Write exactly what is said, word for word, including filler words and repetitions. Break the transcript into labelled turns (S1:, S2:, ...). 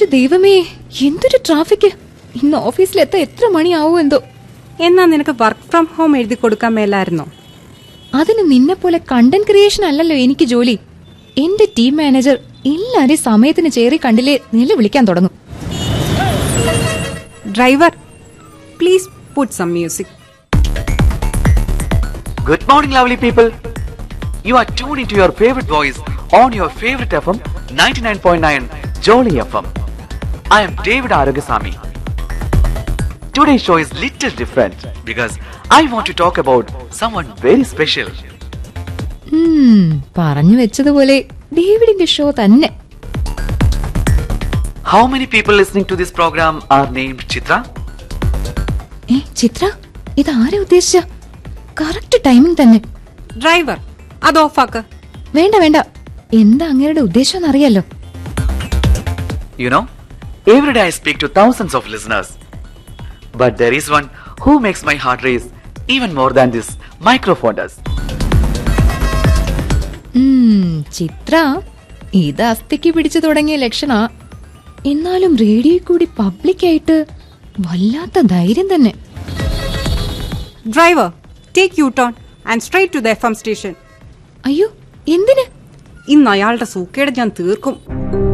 S1: ദൈവമേ, എന്തൊരു ട്രാഫിക്! ഇന്ന് ഓഫീസിലെത്താൻ എത്ര മണിയാവോ എന്തോ.
S2: എന്നാ നിനക്ക് വർക്ക് ഫ്രം ഹോം എഴുതി കൊടുക്കാൻ മേലായിരുന്നോ?
S1: അതിന് നിന്നെ പോലെ കണ്ടന്റ് ക്രിയേഷൻ അല്ലല്ലോ എനിക്ക് ജോലി. എന്റെ ടീം മാനേജർ എല്ലാരും സമയത്തിന് ചേറി കണ്ടില്ലേ നിലവിളിക്കാൻ തുടങ്ങും.
S2: Driver, please put some music.
S3: Good morning, lovely people. You are tuned into your favorite voice on your favorite F M ninety-nine point nine Jolly F M. I am David Aragasamy. Today's show is little different because I want to talk about someone very special.
S1: Hmm, പറഞ്ഞു വെച്ചതുപോലെ ഡേവിഡിന്റെ show തന്നെ.
S3: How many people listening to this program are named Chitra?
S1: ഏ ചിത്ര, ഇതാരെ ഉദ്ദേശിച്ച? Correct timing തന്നെ.
S2: Driver, അത് ഓഫാക്ക്.
S1: വേണ്ട വേണ്ട, എന്താ അങ്ങയുടെ ഉദ്ദേശം എന്നറിയാലോ.
S3: You know, every day I speak to thousands of listeners. But there is one who makes my heart race even more than this microphone does.
S1: ചിത്ര, ഇത് അസ്ഥിക്ക് പിടിച്ചു തുടങ്ങിയ ലക്ഷണാ. എന്നാലും റേഡിയോ കൂടി പബ്ലിക്കായിട്ട് വല്ലാത്ത ധൈര്യം തന്നെ.
S2: Driver, take you turn and straight to the F M station.
S1: അയ്യോ, എന്തിന്?
S2: ഇന്ന് അയാളുടെ സൂക്കേട് ഞാൻ തീർക്കും.